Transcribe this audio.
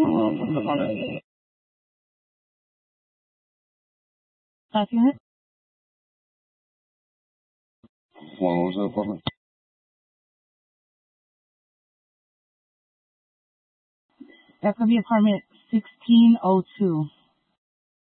Last unit? What was that apartment? That's going to be apartment 1602.